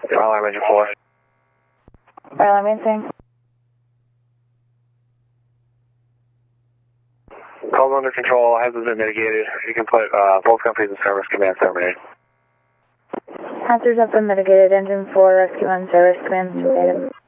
Alarm engine 4. Alarm engine. Call's under control, hazard's been mitigated. You can put both companies in service, command terminated. Hazards have been mitigated, engine 4, rescue on service, command terminated.